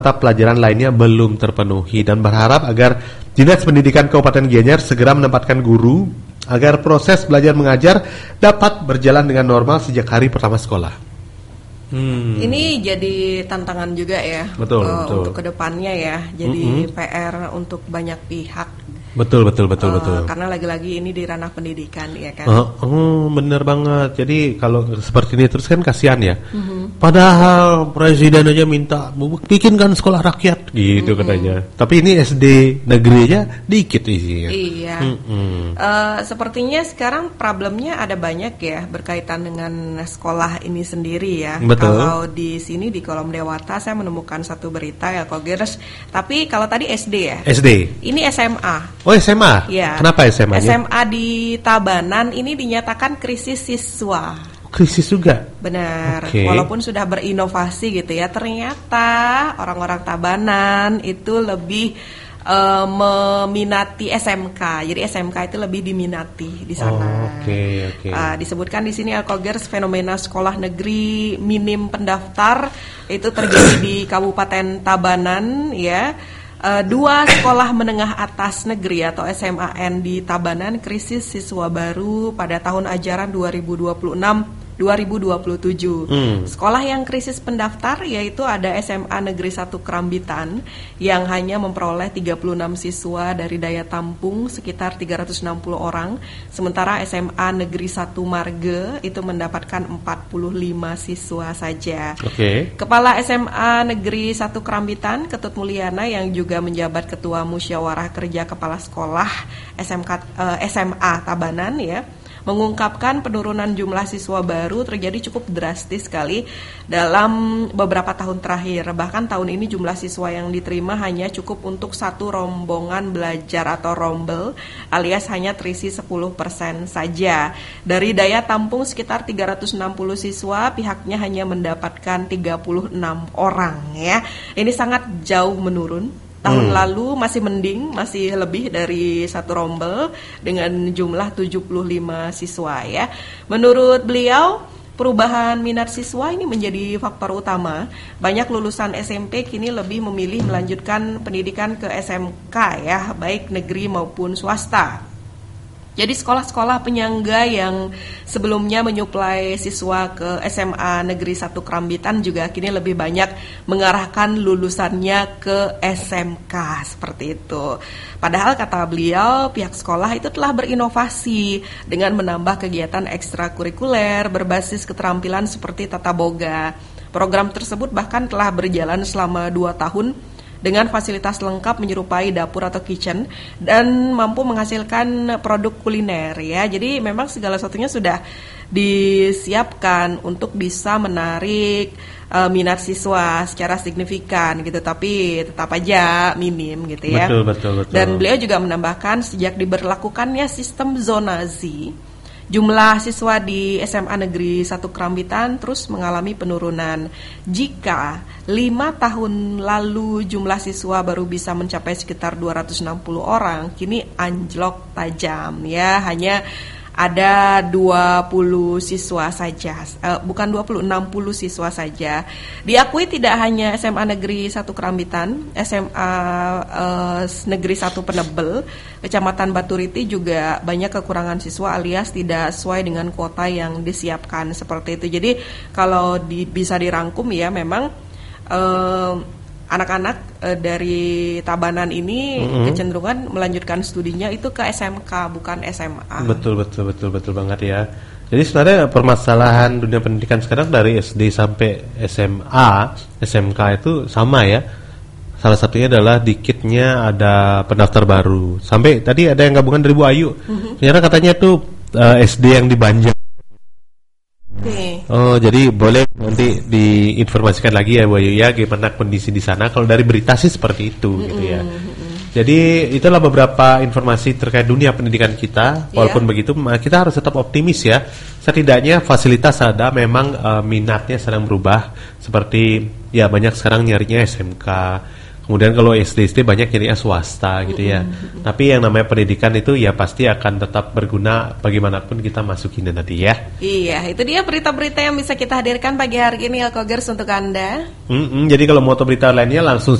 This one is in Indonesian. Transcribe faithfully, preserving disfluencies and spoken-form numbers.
mata pelajaran lainnya belum terpenuhi dan berharap agar Dinas Pendidikan Kabupaten Gianyar segera menempatkan guru agar proses belajar mengajar dapat berjalan dengan normal sejak hari pertama sekolah. Hmm. Ini jadi tantangan juga ya, betul, uh, betul. untuk kedepannya ya. Jadi mm-hmm. P R untuk banyak pihak. Betul, betul, betul, uh, betul. Karena lagi-lagi ini di ranah pendidikan, ya kan? Uh, oh, benar banget. Jadi kalau seperti ini terus kan kasihan ya. Uh-huh. Padahal presiden aja minta bikinkan sekolah rakyat, gitu uh-huh. katanya. Tapi ini S D negerinya dikit isinya. Iya. Uh-huh. Uh, sepertinya sekarang problemnya ada banyak ya berkaitan dengan sekolah ini sendiri ya. Betul. Kalau di sini di kolom Dewata saya menemukan satu berita ya, Kogers. Tapi kalau tadi S D ya. S D. Ini S M A. Oh, S M A? Ya. Kenapa S M A-nya? S M A di Tabanan ini dinyatakan krisis siswa. Krisis juga? Benar. Okay. Walaupun sudah berinovasi gitu ya, ternyata orang-orang Tabanan itu lebih uh, meminati S M K. Jadi S M K itu lebih diminati di sana. Oh, oke, okay, oke. Okay. Uh, disebutkan di sini Alkogers fenomena sekolah negeri minim pendaftar itu terjadi di Kabupaten Tabanan ya. Uh, dua sekolah menengah atas negeri atau S M A N di Tabanan krisis siswa baru pada tahun ajaran dua ribu dua puluh enam dua ribu dua puluh tujuh. Hmm. Sekolah yang krisis pendaftar yaitu ada S M A Negeri satu Kerambitan yang hanya memperoleh tiga puluh enam siswa dari daya tampung sekitar tiga ratus enam puluh orang, sementara S M A Negeri satu Marge itu mendapatkan empat puluh lima siswa saja. Okay. Kepala S M A Negeri satu Kerambitan, Ketut Mulyana yang juga menjabat Ketua Musyawarah Kerja Kepala Sekolah S M K, uh, S M A Tabanan ya, mengungkapkan penurunan jumlah siswa baru terjadi cukup drastis sekali dalam beberapa tahun terakhir. Bahkan tahun ini jumlah siswa yang diterima hanya cukup untuk satu rombongan belajar atau rombel alias hanya terisi sepuluh persen saja. Dari daya tampung sekitar tiga ratus enam puluh siswa, pihaknya hanya mendapatkan tiga puluh enam orang ya. Ini sangat jauh menurun. Tahun hmm. lalu masih mending, masih lebih dari satu rombel dengan jumlah tujuh puluh lima siswa ya. Menurut beliau, perubahan minat siswa ini menjadi faktor utama. Banyak lulusan S M P kini lebih memilih melanjutkan pendidikan ke S M K ya, baik negeri maupun swasta. Jadi sekolah-sekolah penyangga yang sebelumnya menyuplai siswa ke S M A Negeri satu Kerambitan juga kini lebih banyak mengarahkan lulusannya ke S M K seperti itu. Padahal kata beliau pihak sekolah itu telah berinovasi dengan menambah kegiatan ekstrakurikuler berbasis keterampilan seperti tata boga. Program tersebut bahkan telah berjalan selama dua tahun dengan fasilitas lengkap menyerupai dapur atau kitchen dan mampu menghasilkan produk kuliner ya. Jadi memang segala sesuatunya sudah disiapkan untuk bisa menarik uh, minat siswa secara signifikan gitu, tapi tetap aja minim gitu ya. Betul, betul, betul. Dan beliau juga menambahkan sejak diberlakukannya sistem zonasi, jumlah siswa di S M A Negeri satu Kerambitan terus mengalami penurunan. Jika lima tahun lalu jumlah siswa baru bisa mencapai sekitar dua ratus enam puluh orang, kini anjlok tajam ya, hanya ada dua puluh siswa saja, uh, bukan dua puluh, enam puluh siswa saja. Diakui tidak hanya S M A Negeri satu Kerambitan, S M A uh, Negeri satu Penebel, Kecamatan Baturiti juga banyak kekurangan siswa alias tidak sesuai dengan kuota yang disiapkan seperti itu. Jadi kalau di, bisa dirangkum ya, memang uh, anak-anak e, dari Tabanan ini mm-hmm. kecenderungan melanjutkan studinya itu ke S M K bukan S M A. Betul betul betul betul banget ya. Jadi sebenarnya permasalahan dunia pendidikan sekarang dari S D sampai S M A, S M K itu sama ya. Salah satunya adalah dikitnya ada pendaftar baru. Sampai tadi ada yang gabungan dari Bu Ayu. Mm-hmm. Ternyata katanya tuh uh, S D yang di Banjar. Okay. Oh, jadi boleh nanti diinformasikan lagi ya Bu Ayu ya gimana kondisi di sana. Kalau dari berita sih seperti itu mm-hmm. gitu ya. Jadi itulah beberapa informasi terkait dunia pendidikan kita. Walaupun yeah. begitu kita harus tetap optimis ya. Setidaknya fasilitas ada, memang uh, minatnya sedang berubah. Seperti ya banyak sekarang nyarinya S M K. Kemudian kalau S D S D banyak nyarinya swasta gitu ya. Mm-hmm. Tapi yang namanya pendidikan itu ya pasti akan tetap berguna bagaimanapun kita masukin nanti ya. Iya, itu dia berita-berita yang bisa kita hadirkan pagi hari ini Alkogers untuk Anda. Mm-mm, jadi kalau mau tahu berita lainnya langsung